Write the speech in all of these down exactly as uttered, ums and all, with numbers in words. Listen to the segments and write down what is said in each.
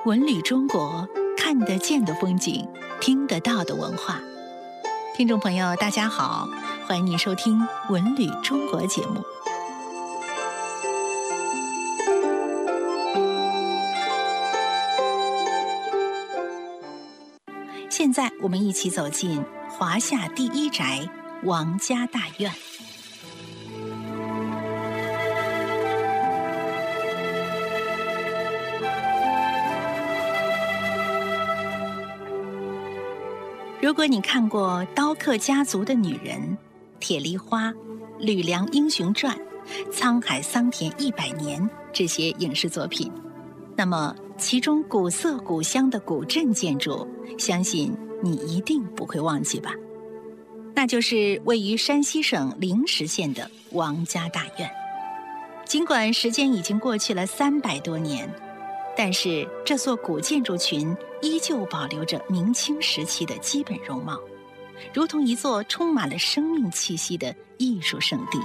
文旅中国，看得见的风景，听得到的文化。听众朋友，大家好，欢迎您收听《文旅中国》节目。现在我们一起走进华夏第一宅王家大院。如果你看过《刀客家族的女人》《铁梨花》《吕梁英雄传》《沧海桑田一百年》这些影视作品，那么其中古色古香的古镇建筑，相信你一定不会忘记吧？那就是位于山西省灵石县的王家大院。尽管时间已经过去了三百多年，但是这座古建筑群依旧保留着明清时期的基本容貌，如同一座充满了生命气息的艺术圣地。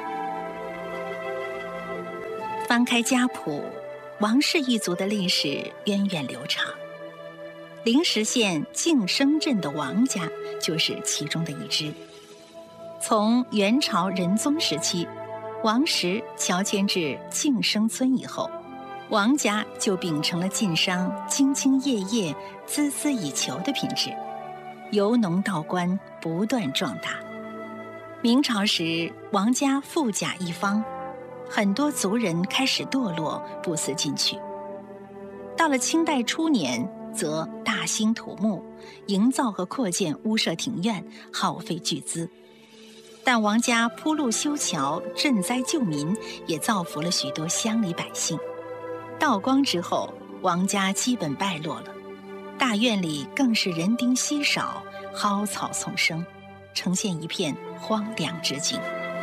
翻开家谱，王氏一族的历史源远流长，灵石县晋升镇的王家就是其中的一支。从元朝仁宗时期，王石乔迁至晋升村以后，王家就秉承了晋商兢兢业业、孜孜以求的品质，由农到官不断壮大。明朝时，王家富甲一方，很多族人开始堕落，不思进取。到了清代初年，则大兴土木，营造和扩建屋舍庭院，耗费巨资。但王家铺路修桥、赈灾救民，也造福了许多乡里百姓。道光之后，王家基本败落了，大院里更是人丁稀少，蒿草丛生，呈现一片荒凉之景。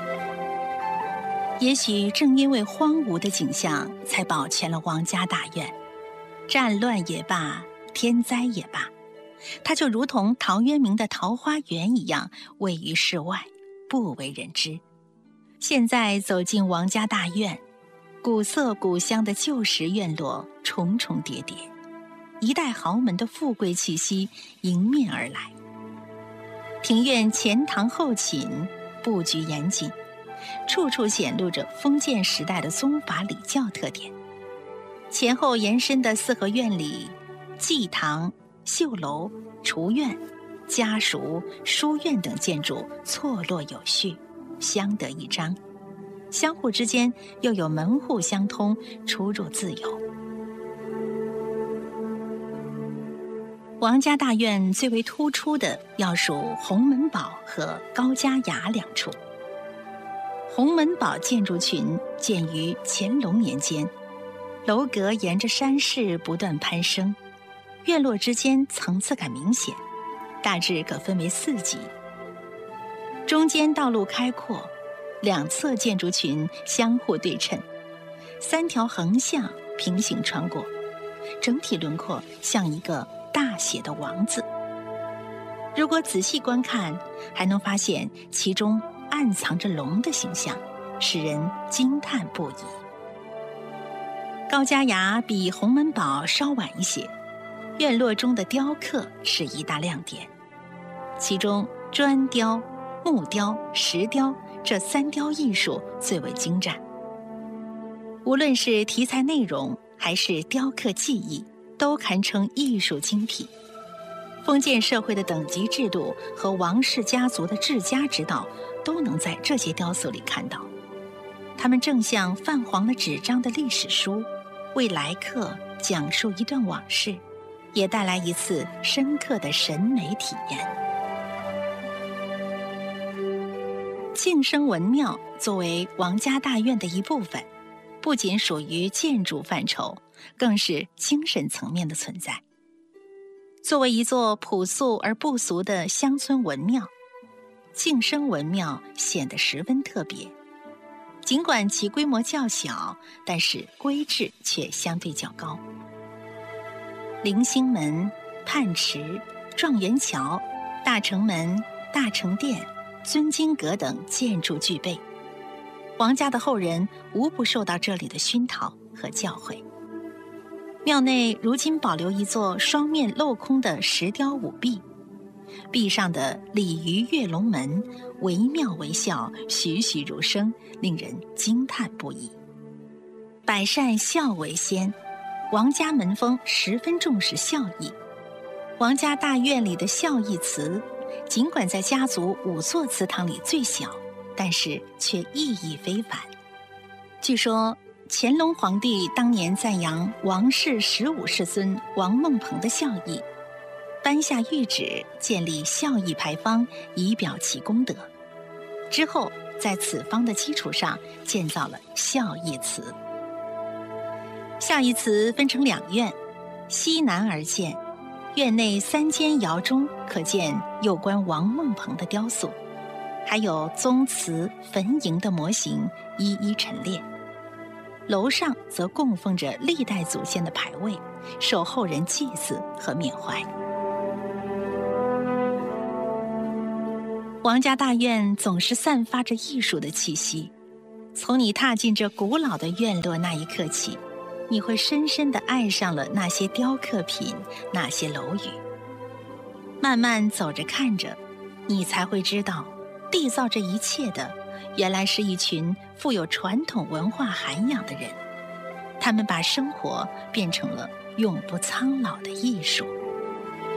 也许正因为荒芜的景象，才保全了王家大院。战乱也罢，天灾也罢，它就如同陶渊明的桃花源一样，位于世外，不为人知。现在走进王家大院，古色古香的旧时院落重重叠叠，一代豪门的富贵气息迎面而来。庭院前堂后寝，布局严谨，处处显露着封建时代的宗法礼教特点。前后延伸的四合院里，祭堂、绣楼、厨院、家塾、书院等建筑错落有序，相得益彰，相互之间又有门户相通，出入自由。王家大院最为突出的要数红门堡和高家崖两处。红门堡建筑群建于乾隆年间，楼阁沿着山势不断攀升，院落之间层次感明显，大致可分为四级。中间道路开阔，两侧建筑群相互对称，三条横向平行穿过，整体轮廓像一个大写的王字。如果仔细观看，还能发现其中暗藏着龙的形象，使人惊叹不已。高家崖比红门堡稍晚一些，院落中的雕刻是一大亮点，其中砖雕、木雕、石雕这三雕艺术最为精湛。无论是题材内容还是雕刻技艺，都堪称艺术精品。封建社会的等级制度和王氏家族的治家之道，都能在这些雕塑里看到。它们正像泛黄了纸张的历史书，为来客讲述一段往事，也带来一次深刻的审美体验。晋升文庙作为王家大院的一部分，不仅属于建筑范畴，更是精神层面的存在。作为一座朴素而不俗的乡村文庙，晋升文庙显得十分特别。尽管其规模较小，但是规制却相对较高。棂星门、泮池、状元桥、大城门、大成殿、尊经阁等建筑具备，王家的后人无不受到这里的熏陶和教诲。 庙内如今保留一座双面镂空的石雕五壁，壁上的鲤鱼跃龙门惟妙惟肖，栩栩如生，令人惊叹不已。百善孝为先，王家门风十分重视孝义。王家大院里的孝义祠，尽管在家族五座祠堂里最小，但是却意义非凡。据说乾隆皇帝当年赞扬王氏十五世孙王孟鹏的孝义，颁下谕旨建立孝义牌坊，以表其功德。之后在此坊的基础上建造了孝义祠。孝义祠分成两院，西南而建，院内三间窑中可见有关王孟鹏的雕塑，还有宗祠坟茔的模型一一陈列。楼上则供奉着历代祖先的牌位，受后人祭祀和缅怀。王家大院总是散发着艺术的气息，从你踏进这古老的院落那一刻起，你会深深地爱上了那些雕刻品，那些楼宇。慢慢走着看着，你才会知道，缔造这一切的原来是一群富有传统文化涵养的人，他们把生活变成了永不苍老的艺术。